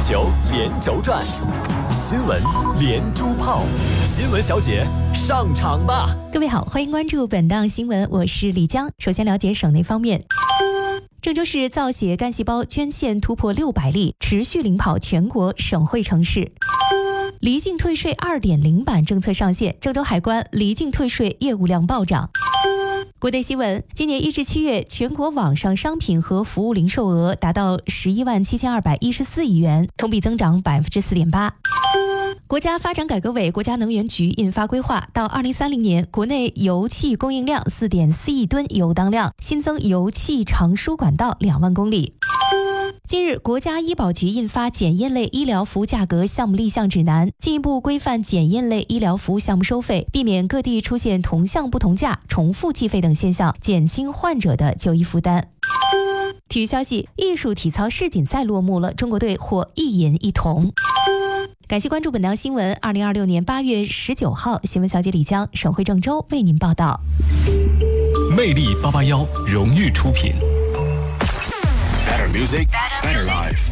球连轴转，新闻连珠炮，新闻小姐上场吧！ 各位好，欢迎关注本档新闻，我是李江。首先了解省内方面。郑州市造血干细胞捐献突破600例，持续领跑全国省会城市。离境退税 2.0 版政策上线，郑州海关离境退税业务量暴涨。国内新闻，今年1至7月，全国网上商品和服务零售额达到117214亿元，同比增长4.8%。国家发展改革委、国家能源局印发规划，到2030年，国内油气供应量4.4亿吨油当量，新增油气长输管道2万公里。近日，国家医保局印发检验类医疗服务价格项目立项指南，进一步规范检验类医疗服务项目收费，避免各地出现同项不同价、重复计费等现象，减轻患者的就医负担。体育消息，艺术体操世锦赛落幕了，中国队获1银1铜。感谢关注本档新闻。2026年8月19号，新闻小姐李江，省会郑州为您报道。 魅力881荣誉出品。Better music, better life.